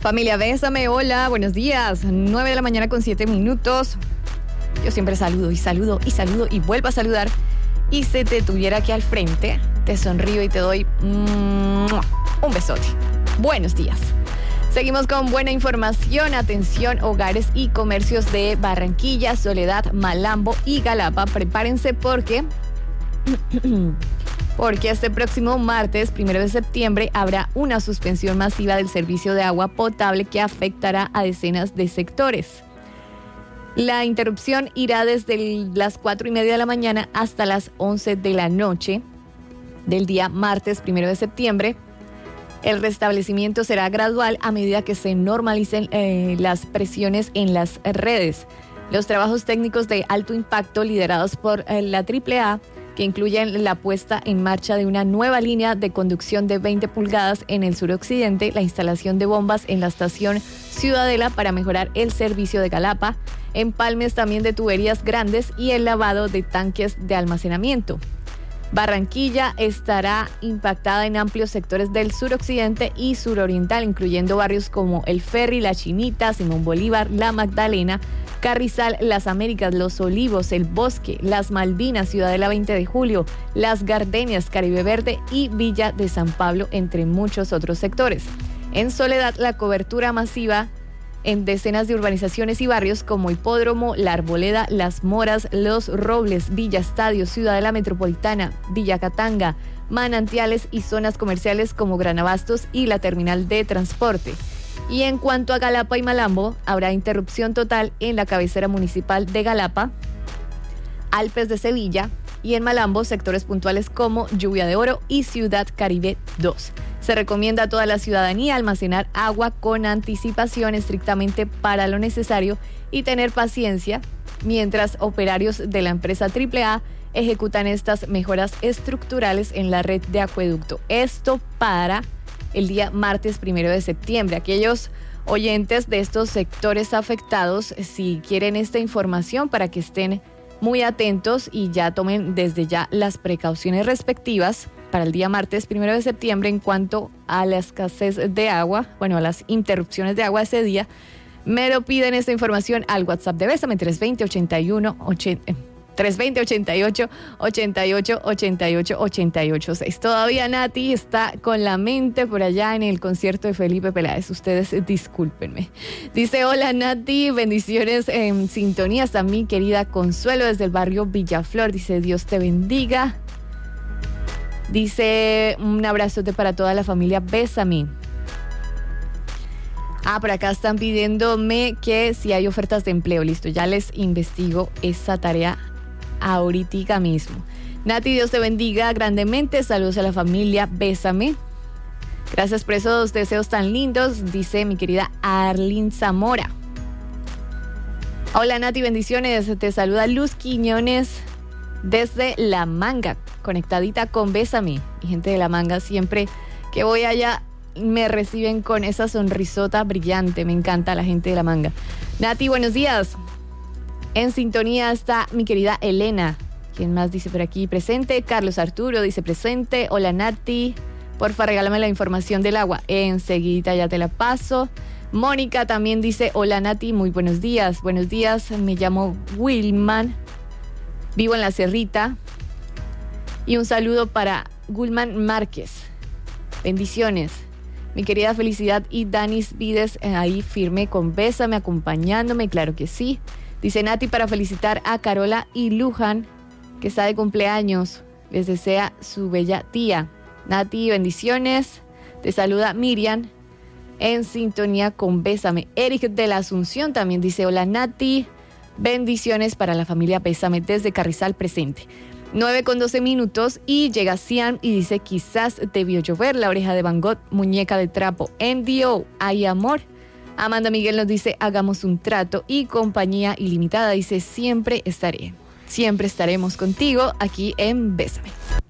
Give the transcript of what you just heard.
Familia Bésame, hola, buenos días. 9 de la mañana con 7 minutos. Yo siempre saludo y vuelvo a saludar. Y si te tuviera aquí al frente, te sonrío y te doy un besote. Buenos días. Seguimos con buena información. Atención, hogares y comercios de Barranquilla, Soledad, Malambo y Galapa. Prepárense porque este próximo martes, 1 de septiembre, habrá una suspensión masiva del servicio de agua potable que afectará a decenas de sectores. La interrupción irá desde las 4:30 de la mañana hasta las 11 de la noche del día martes 1 de septiembre. El restablecimiento será gradual a medida que se normalicen las presiones en las redes. Los trabajos técnicos de alto impacto liderados por la AAA, que incluyen la puesta en marcha de una nueva línea de conducción de 20 pulgadas en el suroccidente, la instalación de bombas en la estación Ciudadela para mejorar el servicio de Galapa, empalmes también de tuberías grandes y el lavado de tanques de almacenamiento. Barranquilla estará impactada en amplios sectores del suroccidente y suroriental, incluyendo barrios como El Ferry, La Chinita, Simón Bolívar, La Magdalena, Carrizal, Las Américas, Los Olivos, El Bosque, Las Malvinas, Ciudadela 20 de Julio, Las Gardenias, Caribe Verde y Villa de San Pablo, entre muchos otros sectores. En Soledad, la cobertura masiva en decenas de urbanizaciones y barrios como Hipódromo, La Arboleda, Las Moras, Los Robles, Villa Estadio, Ciudadela Metropolitana, Villa Catanga, Manantiales y zonas comerciales como Gran Abastos y la terminal de transporte. Y en cuanto a Galapa y Malambo, habrá interrupción total en la cabecera municipal de Galapa, Alpes de Sevilla, y en Malambo sectores puntuales como Lluvia de Oro y Ciudad Caribe 2. Se recomienda a toda la ciudadanía almacenar agua con anticipación estrictamente para lo necesario y tener paciencia mientras operarios de la empresa AAA ejecutan estas mejoras estructurales en la red de acueducto. Esto para el día martes 1 de septiembre. Aquellos oyentes de estos sectores afectados, si quieren esta información para que estén muy atentos y ya tomen desde ya las precauciones respectivas para el día martes 1 de septiembre en cuanto a la escasez de agua, a las interrupciones de agua ese día, me lo piden esta información al WhatsApp de Bésame 320-88-88-88-88-6. Todavía Nati está con la mente por allá en el concierto de Felipe Peláez. Ustedes discúlpenme. Dice, hola Nati, bendiciones en sintonía. Está mi querida Consuelo desde el barrio Villaflor. Dice, Dios te bendiga. Dice, un abrazote para toda la familia Bésame. Por acá están pidiéndome que si hay ofertas de empleo. Listo, ya les investigo esa tarea ahorita mismo. Nati, Dios te bendiga grandemente. Saludos a la familia Bésame. Gracias por esos deseos tan lindos, dice mi querida Arlene Zamora. Hola Nati, bendiciones. Te saluda Luz Quiñones desde La Manga, conectadita con Bésame. Y gente de La Manga, siempre que voy allá me reciben con esa sonrisota brillante. Me encanta la gente de La Manga. Nati, buenos días. En sintonía está mi querida Elena. ¿Quién más dice por aquí? Presente. Carlos Arturo dice presente. Hola Nati, porfa regálame la información del agua. Enseguida ya te la paso. Mónica también dice, hola Nati, muy buenos días. Buenos días, me llamo Wilman, vivo en La Cerrita. Y un saludo para Gulman Márquez. Bendiciones. Mi querida Felicidad y Danis Vides ahí firme con Bésame, acompañándome, claro que sí. Dice Nati, para felicitar a Carola y Luján, que está de cumpleaños. Les desea su bella tía. Nati, bendiciones. Te saluda Miriam, en sintonía con Bésame. Eric de la Asunción también dice, hola Nati, bendiciones para la familia Bésame desde Carrizal presente. 9:12 y llega Cian y dice, quizás debió llover. La Oreja de Van Gogh, muñeca de trapo. MDO, hay amor. Amanda Miguel nos dice, hagamos un trato. Y Compañía Ilimitada dice, siempre estaremos contigo aquí en Bésame.